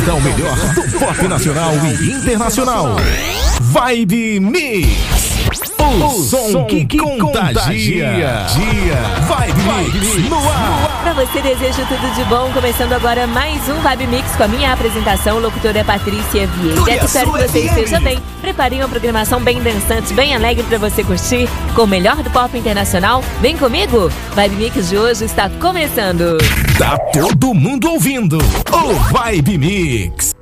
apresenta o melhor do pop nacional e internacional. Vibe Mix. O som que contagia. Vibe Mix no ar. Pra você, desejo tudo de bom. Começando agora mais um Vibe Mix com a minha apresentação, locutora Patrícia Vieira. Espero que você esteja bem. Preparei uma programação bem dançante, bem alegre pra você curtir com o melhor do pop internacional. Vem comigo? Vibe Mix de hoje está começando. Tá todo mundo ouvindo o Vibe Mix.